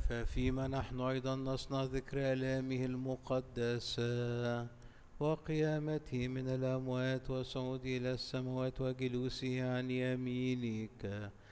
ففيما نحن أيضا نصنع ذكر آلامه المقدسة وقيامته من الأموات وصعوده إلى السماوات وجلوسه عن يمينك،